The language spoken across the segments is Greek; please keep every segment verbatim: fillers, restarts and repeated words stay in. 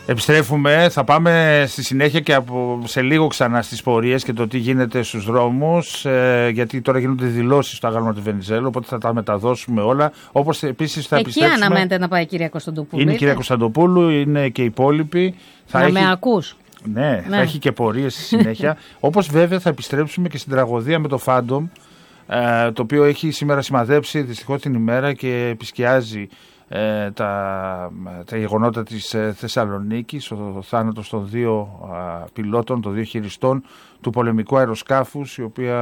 Επιστρέφουμε, θα πάμε στη συνέχεια και από, σε λίγο ξανά στις πορείες και το τι γίνεται στους δρόμους, ε, γιατί τώρα γίνονται δηλώσεις στο Άγαλμα του Βενιζέλου, οπότε θα τα μεταδώσουμε όλα. Όπως επίσης θα Εκεί επιστρέψουμε. Εκεί αναμένεται να πάει η κυρία Κωνσταντοπούλου. Είναι η κυρία Κωνσταντοπούλου, είναι και οι υπόλοιποι. Θα να έχει... με ακούς. Ναι, ναι, θα έχει και πορείες στη συνέχεια. Όπως βέβαια θα επιστρέψουμε και στην τραγωδία με το Φάντομ, ε, το οποίο έχει σήμερα σημαδέψει δυστυχώς την ημέρα και επισκιάζει Ε, τα, τα γεγονότα της ε, Θεσσαλονίκης, ο θάνατος των δύο α, πιλότων, των δύο χειριστών του πολεμικού αεροσκάφους, η οποία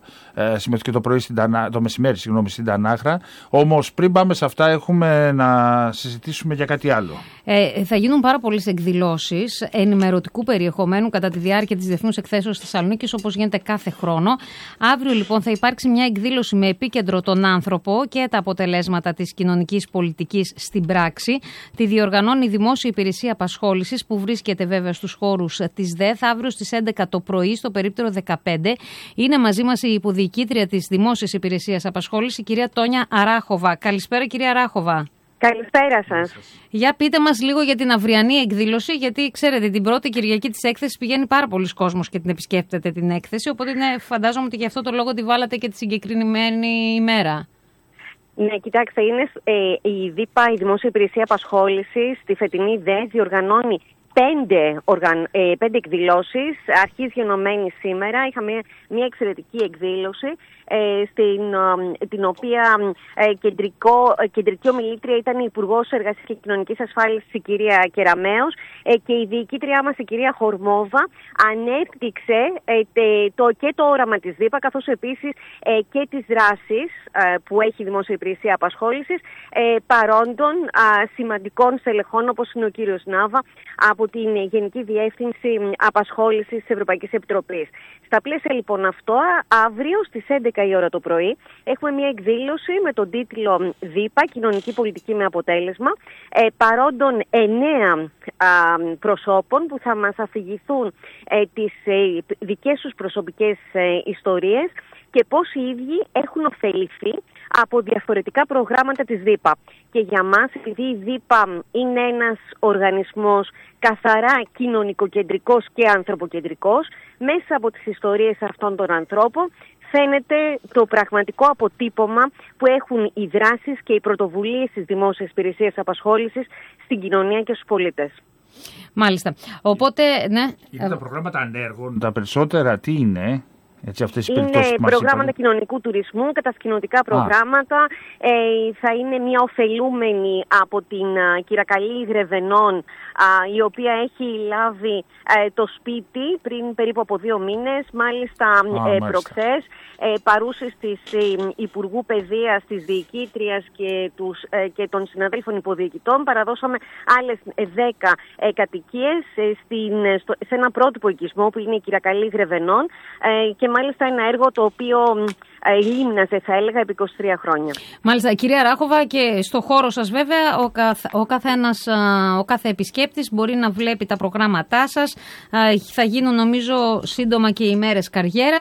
ε, συμμετείχε το πρωί, στην Τανά, το μεσημέρι συγγνώμη, στην Τανάχρα. Όμως πριν πάμε σε αυτά έχουμε να συζητήσουμε για κάτι άλλο. Ε, θα γίνουν πάρα πολλές εκδηλώσεις ενημερωτικού περιεχομένου κατά τη διάρκεια της Διεθνούς Εκθέσεως της Θεσσαλονίκης, όπως γίνεται κάθε χρόνο. Αύριο λοιπόν θα υπάρξει μια εκδήλωση με επίκεντρο τον άνθρωπο και τα αποτελέσματα της κοινωνικής πολιτικής στην πράξη. Τη διοργανώνει η Δημόσια Υπηρεσία Απασχόλησης, που βρίσκεται βέβαια στους χώρους της ΔΕΘ, αύριο στις έντεκα το πρωί στο περίπτερο δεκαπέντε. Είναι μαζί μας η υποδιοικήτρια της Δημόσιας Υπηρεσίας Απασχόλησης, η κυρία Τόνια Αράχοβα. Καλησπέρα κυρία Αράχοβα. Καλησπέρα σας. Για πείτε μας λίγο για την αυριανή εκδήλωση, γιατί ξέρετε την πρώτη Κυριακή της έκθεσης πηγαίνει πάρα πολλοί κόσμος και την επισκέπτεται την έκθεση, οπότε ναι, φαντάζομαι ότι γι' αυτό το λόγο τη βάλατε και τη συγκεκριμένη ημέρα. Ναι, κοιτάξτε, είναι ε, η ΔΥΠΑ, η Δημόσια Υπηρεσία Απασχόλησης, στη φετινή ΔΕΘ διοργανώνει Πέντε, οργαν, ε, πέντε εκδηλώσεις, αρχής γενομένη σήμερα. Είχαμε μια, μια εξαιρετική εκδήλωση, ε, στην, ε, την οποία ε, κεντρικό, ε, κεντρική ομιλήτρια ήταν η Υπουργός Εργασίας και Κοινωνικής Ασφάλισης, η κυρία Κεραμέως, ε, και η διοικήτριά μας, η κυρία Χορμόβα, ανέπτυξε ε, τε, το, και το όραμα της ΔΥΠΑ, καθώς επίσης ε, και τις δράσεις ε, που έχει η Δημόσια Υπηρεσία Απασχόλησης, ε, παρόντων ε, σημαντικών στελεχών, όπως είναι ο κύριος Νάβα, από την Γενική Διεύθυνση Απασχόλησης της Ευρωπαϊκής Επιτροπής. Στα πλαίσια λοιπόν αυτό, αύριο στις έντεκα η ώρα το πρωί, έχουμε μια εκδήλωση με τον τίτλο ΔΥΠΑ, Κοινωνική Πολιτική με Αποτέλεσμα, ε, παρόντων εννέα α, προσώπων που θα μας αφηγηθούν ε, τις ε, δικές τους προσωπικές ε, ιστορίες και πώς οι ίδιοι έχουν ωφεληθεί από διαφορετικά προγράμματα της ΔΥΠΑ. Και για μας, επειδή η ΔΥΠΑ είναι ένας οργανισμός καθαρά κοινωνικοκεντρικός και ανθρωποκεντρικός, μέσα από τις ιστορίες αυτών των ανθρώπων φαίνεται το πραγματικό αποτύπωμα που έχουν οι δράσεις και οι πρωτοβουλίες της Δημόσιας Υπηρεσίας Απασχόλησης στην κοινωνία και στους πολίτες. Μάλιστα. Οπότε, ναι. Είναι τα προγράμματα ανέργων, τα περισσότερα τι είναι? Έτσι, αυτές οι είναι προγράμματα κοινωνικού τουρισμού, κατασκηνωτικά προγράμματα. Ε, θα είναι μια ωφελούμενη από την α, Κυρακαλή Γρεβενών, α, η οποία έχει λάβει ε, το σπίτι πριν περίπου από δύο μήνες, μάλιστα, Α, ε, προχθές, ε, παρούσες της ε, Υπουργού Παιδείας, της Διοικήτριας και, τους, ε, και των συναδέλφων υποδιοικητών. Παραδώσαμε άλλες δέκα ε, κατοικίες ε, στην, στο, σε ένα πρότυπο οικισμό που είναι η Κυρακαλή Γρεβενών, ε, και μάλιστα ένα έργο το οποίο ε, λίμναζε, θα έλεγα, επί είκοσι τρία χρόνια. Μάλιστα, κυρία Ράχοβα, και στο χώρο σας βέβαια ο, καθ, ο, καθένας, ο κάθε επισκέπτης μπορεί να βλέπει τα προγράμματά σας. Θα γίνουν νομίζω σύντομα και οι μέρες καριέρα.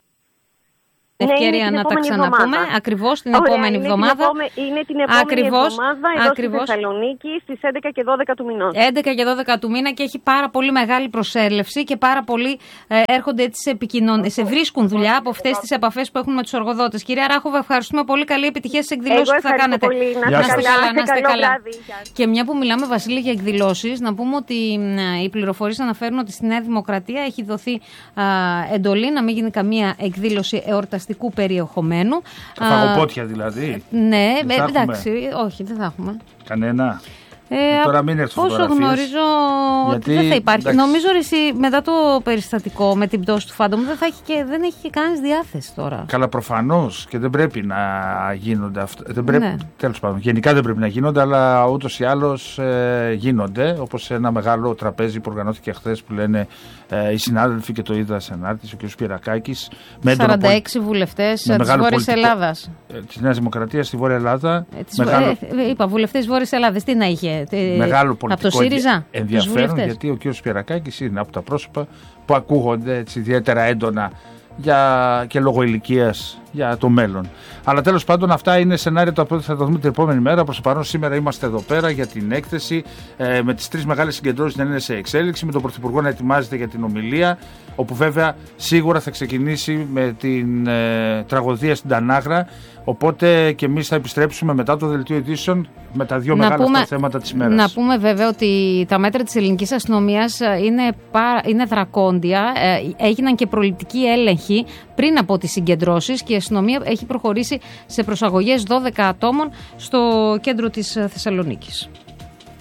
Ναι, ευκαιρία να τα ξαναπούμε. Ακριβώς την Ωραία, επόμενη είναι εβδομάδα. Την επόμε, είναι την επόμενη ακριβώς, εβδομάδα εδώ ακριβώς. στη Θεσσαλονίκη στις έντεκα και δώδεκα του μηνός. έντεκα και δώδεκα του μήνα και έχει πάρα πολύ μεγάλη προσέλευση και πάρα πολλοί ε, έρχονται έτσι σε επικοινωνία, σε βρίσκουν δουλειά από αυτές τις επαφές που έχουν με τους εργοδότες. Κυρία Ράχοβα, ευχαριστούμε πολύ. Καλή επιτυχία στις εκδηλώσεις που θα κάνετε. Πολύ. Να είστε καλά, να είστε καλά. Και μια που μιλάμε, Βασίλη, για εκδηλώσεις, να πούμε ότι οι πληροφορίες αναφέρουν ότι στη Νέα Δημοκρατία έχει δοθεί α, εντολή να μην γίνει καμία εκδήλωση εορταστικού περιεχομένου. Φαγοπότια δηλαδή. Ναι, εντάξει, όχι, δεν θα έχουμε. Κανένα. Ε, Τώρα μην έρθουν όσο γνωρίζω ότι δεν θα υπάρχει. Εντάξει. Νομίζω ότι μετά το περιστατικό με την πτώση του Φάντομ δεν, θα έχει και, δεν έχει και κανείς διάθεση τώρα. Καλά, προφανώς και δεν πρέπει να γίνονται αυτά. Δεν πρέπει, ναι. Τέλος πάντων, γενικά δεν πρέπει να γίνονται, αλλά ούτως ή άλλως ε, γίνονται. Όπως ένα μεγάλο τραπέζι που οργανώθηκε χθες που λένε ε, οι συνάδελφοι, και το είδα σε ανάρτηση, ο κ. Σπυρακάκης. σαράντα έξι πολι... βουλευτές της Βόρειας πολιτικό... Ελλάδας. Ε, της Νέας Δημοκρατίας στη Βόρεια Ελλάδα. Ε, της... μεγάλο... ε, είπα, βουλευτές της Βόρειας Ελλάδας. Τι να είχε. Μεγάλο πολιτικό από το ΣΥΡΙΖΑ, ενδιαφέρον, γιατί ο κ. Σπυρακάκης είναι από τα πρόσωπα που ακούγονται έτσι ιδιαίτερα έντονα για, και λόγω ηλικίας για το μέλλον. Αλλά τέλος πάντων, αυτά είναι σενάρια τα οποία θα τα δούμε την επόμενη μέρα. Προς το παρόν, σήμερα είμαστε εδώ πέρα για την έκθεση, ε, με τις τρεις μεγάλες συγκεντρώσεις να είναι σε εξέλιξη, με τον Πρωθυπουργό να ετοιμάζεται για την ομιλία, όπου βέβαια σίγουρα θα ξεκινήσει με την ε, τραγωδία στην Τανάγρα. Οπότε και εμείς θα επιστρέψουμε μετά το δελτίο ειδήσεων με τα δύο να μεγάλα πούμε, θέματα της ημέρας. Να πούμε βέβαια ότι τα μέτρα της ελληνικής αστυνομίας είναι, είναι δρακόντια. Έγιναν και προληπτικοί έλεγχοι πριν από τις συγκεντρώσεις και η αστυνομία έχει προχωρήσει σε προσαγωγές δώδεκα ατόμων στο κέντρο της Θεσσαλονίκης.